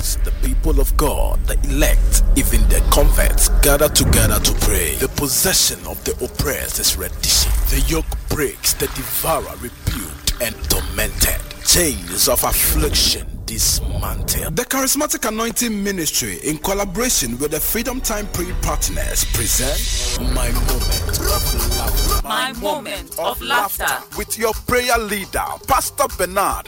Christians, the people of God, the elect, even the converts gather together to pray. The possession of the oppressed is reddition. The yoke breaks, the devourer rebuked and tormented. Chains of affliction dismantled. The Charismatic Anointing Ministry, in collaboration with the Freedom Time Prayer Partners, present My Moment of Laughter. My Moment of Laughter. With your prayer leader, Pastor Bernard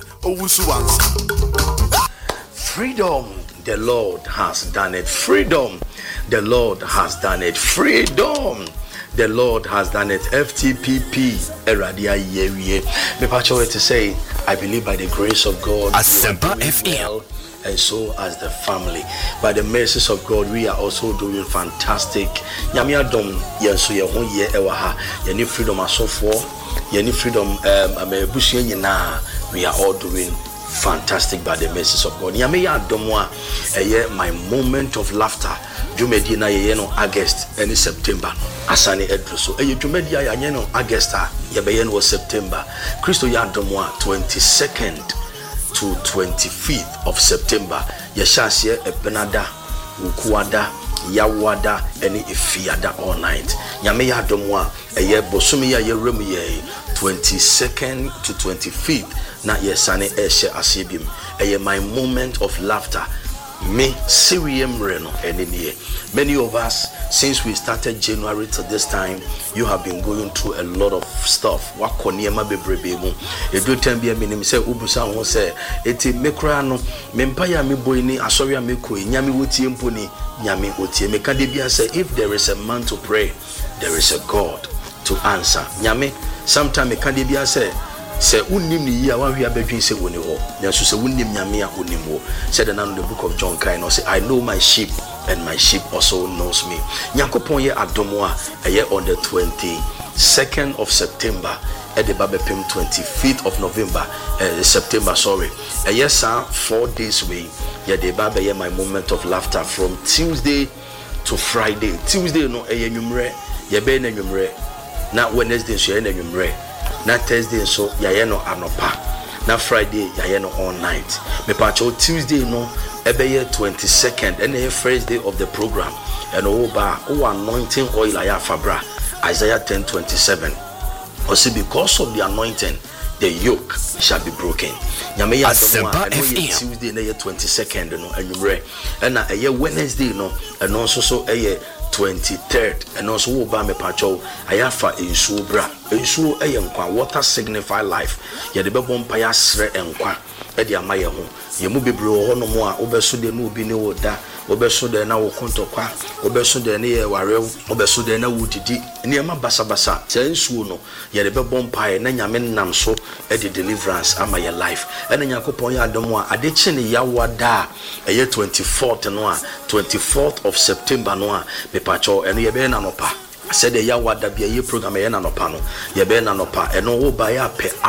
Owusu-Ansah. Freedom, the Lord has done it. Freedom, the Lord has done it. Freedom, the Lord has done it. FTPP, Eradia Yerie. Me pacho to say, I believe by the grace of God, Asempa FM. Well, and so as the family. By the mercies of God, we are also doing fantastic. Nyamia dom yenso ye ho ye ewa ha. Ye ni freedom asofo, ye ni freedom amebusu nyina. We are all doing fantastic by the mercies of God. Nyamia domwa eye my moment of laughter. Jumedi na ye no August and September. Asani edruso. Eye jumedi ya ye no August ye be ye no September. Christo ya domwa 22nd to 25th of September. Yeshasye ebenada, ukuada, yawada, eni ifiada all night. Nyame ya domwa eye bosumi ya ye remu ye 22nd to 25th. Na yesane eshe asibim. Eye my moment of laughter. Me Sirium Reno and many of us, since we started January to this time, you have been going through a lot of stuff. Wakoniema bebrebe. E do tembi minim say ubusa won say eti mekra no mempaya me boy ni asori me ko nyame wotie mponi nyame otie me kan de bia say if there is a man to pray, there is a God to answer. Nyame sometime me kan de bia say unim ni ya wan hia badwin se woni ho nso se unim nyame a onim ho said in the book of John kind no say I know my sheep and my sheep also knows me. Nyankopon ye adomo a eye on the 22nd of September at the babepim 25th of November September sorry eye sa 4 days way ye the baba ye my moment of laughter from Tuesday to Friday. Tuesday no eye nwumre ye be na nwumre na Wednesday so ye na nwumre na Thursday so yaye no anopa na Friday yaye no all night. Me pacho Tuesday no ebeye 22nd and the first day of the program and oba anointing oil aya fabra Isaiah 10:27. Also because of the anointing the yoke shall be broken. Nyame ya Tuesday na 22nd no anwumre and na Wednesday no and also so 23rd and also oba me pacho ayafa ensuo bra ensuo enkwa water signify life ye de bebo mpa ya sre enkwa e de amaye ho ye mu bebre ho no mo a obeso de no obi ne woda obeso de na wo kontokwa obeso de ne ye warew obeso de na wudidi ne ma basabasa se ensuo no ye de bebo mpa ye na nyame nam so e de deliverance ama ye life e na Yakopon ya adomo a ade chi ne yawada e ye 24th no a 24th of September no a me pacho eno ye be na nopa said the yawada bia ye program ye na nopa no ye be na nopa eno wo ba ya pe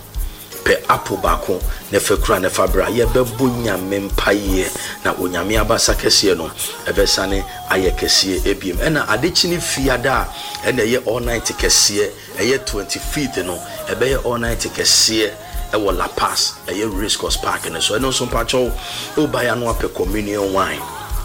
apple bako ne fekura ne fabra ye be bonya mempaye na onyame abasa kese no ebesane aye kese ebiem ena adechi ne fiada ena ye all night kese ye 25th no ebe ye all night kese ewo La Paz ye Race Course Park ne so eno so pacho obaya no ape communion wine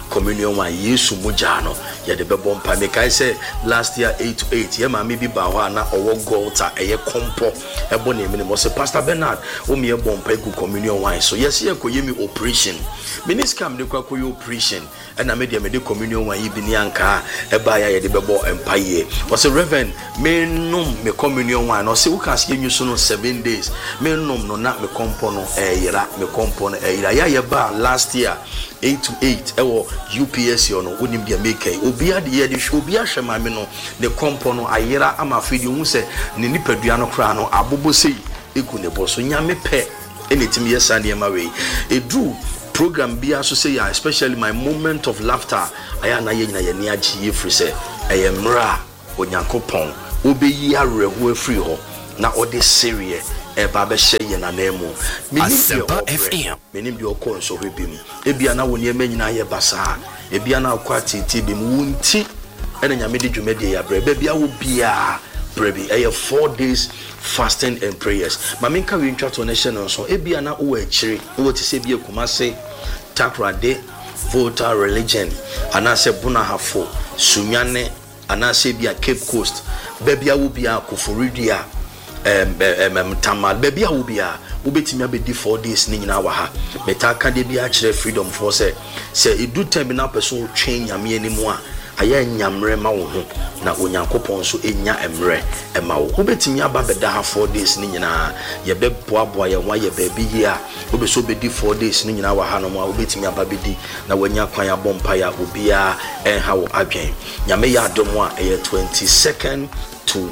Yesu mujano ye de bebo mpa me kai say last year 8 to 8 ye ma me bi ba ho na owo golta eye kompo ebo na emi mo say Pastor Bernard o me ebo mpa gu communion wine so yes ye ko ye mi operation miniscam de kwa koyo operation na me de communion wine bi ni anka e ba ya ye de bebo mpa ye o say Reverend me num me communion wine no say u kan say nyu no 7 days me num no na me kompo no eyira me kompo no eyira ya ye ba last year 8 to 8 ewo UPS no unim dia make obia de ye de obia hwema me no ne kompo no ayira ama fidi hu se ne nipadua no kra no abobo sei eku ne boso nyame pe anytime yesa ne ma we edu program bia so say especially my moment of laughter aya na ye nyina ye ne agi ye free se eyemra onyankopon obeyi areho afri ho na ode serie eba be hye na nemu Asempa FM menim bi okon so hwebim ebia na woni emanyina ye basa ebia na akwa titi bi mu wunti ene nyame de dwumade ya brebe bia wo bia brebi 4 days fasting and prayers. Maminka we ntwa to nation so ebia na wo achiri wo te se bia Kumase Takrade voter religion anase Bunahafo Sunyane anase bia Cape Coast bebia wo bia Koforidia Tamal bebia wo bia ubetimi abedi 4 days ni nyina wa ha metaka de bia kire freedom for say edu time na person twen nyame animu a aya nyamre ma wo ho na onyankopon so enya emre ema wo ubetimi aba beda ha 4 days ni nyina ye beboaboa ye wa ye baby yi a obeso bedi 4 days ni nyina wa ha no ma ubetimi aba bedi na wanya kwan abompa ya obia enha wo adwen nyame ya adom a 22nd to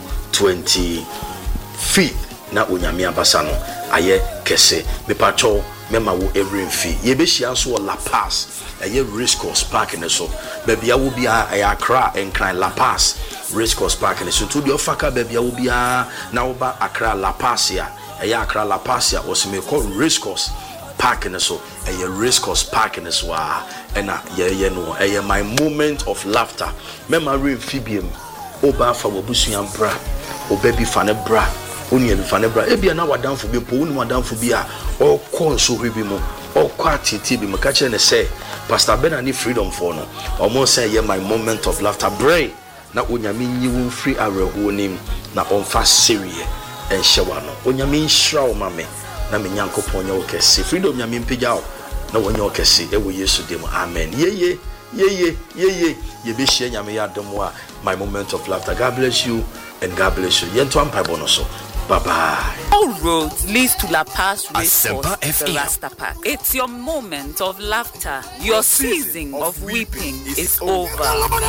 25th na onyame abasa no aye kese mepacho mema wo every fee ye be hia so La Paz aye Race Course Park ne so bebia wo bia aye Accra enkran La Paz Race Course Park ne so to the ofaka bebia wo bia na wo ba Accra La Paz ya aye Accra La Paz ya wo se me call Race Course Park ne so aye Race Course Park ne so a na ye no aye my moment of laughter mema refibiem oba fa wo busuan bra obabi fa ne bra oni e fa ne bra ebia na wadanfo bi po oni wadanfo bi a o konso hwebi mu o kwatiti bi maka kire ne say Pastor Benani freedom for no omo say ye my moment of laughter brain na onyame nyiwu free areho nim na onfa serie enhyewa no onyame nhira o mame na me nyankopon nya okese freedom nyame mpegya o na wonya okese e wo Yesu dem amen ye be share nyame ya dom a my moment of laughter. God bless you and God bless you yento ampa bonoso. Bye-bye. All roads leads to La Paz Race Course, the Rasta Park. It's your moment of laughter. Your season of weeping is over.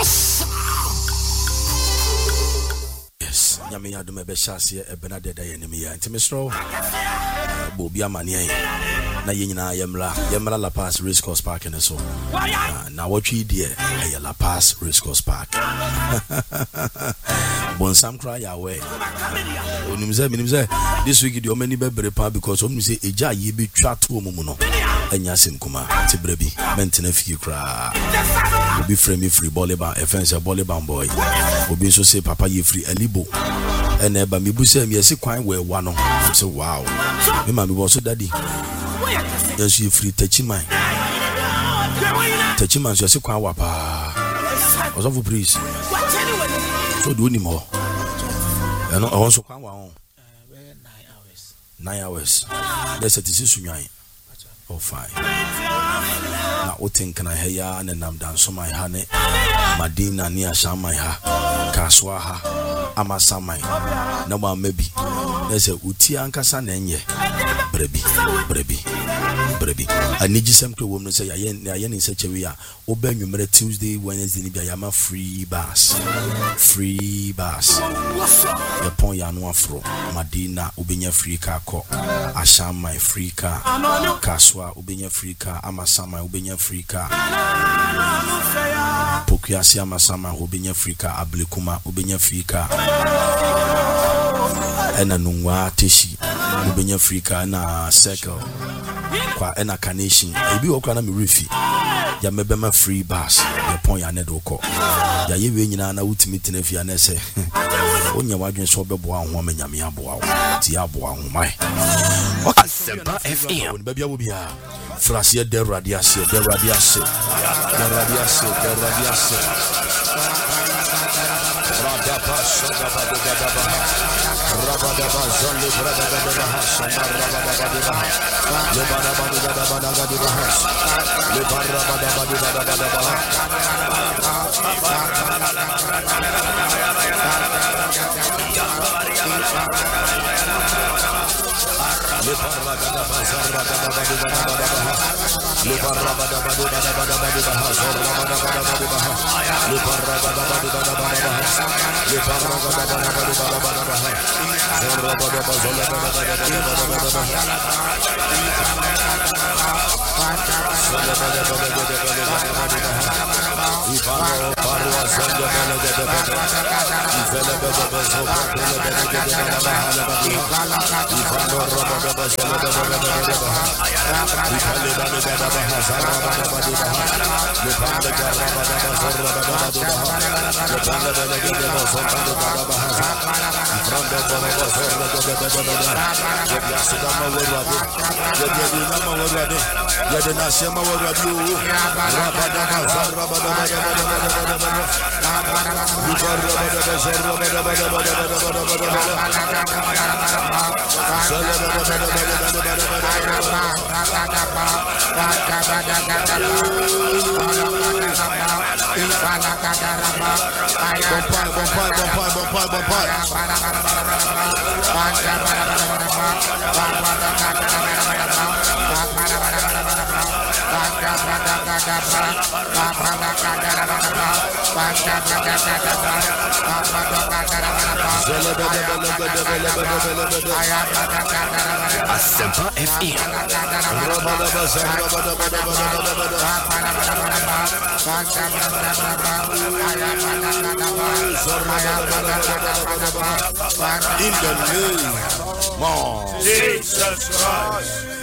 Yes, nyame ya do mebe shase e benade da yenimi ya ntimistro bobia mane na yenyina yemra La Paz Race Course Park ne so na watwi die e La Paz Race Course Park bonsam kra ya we onimze this week the omani bebre pa because onimze eja ye be twa to omumu no anya semkuma tibrabi mentena fiki kra obi free volleyball offense volleyball boy obi so say papa ye free alibo ene ba mebu say me yesi kwan we wa no say wow me ma me bo so daddy yes you free tachiman so yesi kwan wa pa ozo for please so do ni mo eno o so kwan wa on 9 hours let's say this is sunyan oh fine na otin kana heya na nam dan so my ha ne madina ni asha my ha kaswa ha amasamai na ma mabi na se uti ankasa na enye brebi aniji semkre wom no se ya ni se chewi a obanwumre Tuesday Wednesday ni bia ya ma free bus ya pon ya no afro madina obenya free car ko ashamai free car kaswa obenya free car amasamai obenya free car pokuasi amasamai obenya free car ablekuma obenya free car ena nungwa teshi obenya free car na circle kwa ena carnation ebi okra na me refi ya mebema free bus ya pon ya ne doko ya yewe nyina na ultimate tenafia na se onya wadwen so bebo ahwo amanyame aboa ti aboa ho mai Asempa FM bebia wo bia frasie de radiase warade. Yede na sema warade o. Asempa FM. In the name of Jesus Christ.